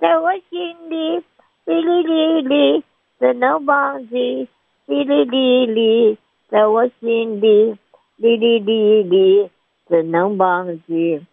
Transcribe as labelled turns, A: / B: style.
A: 在我心里，哩哩哩哩，怎能忘记？哩哩哩哩，在我心里，哩哩哩哩，怎能忘记？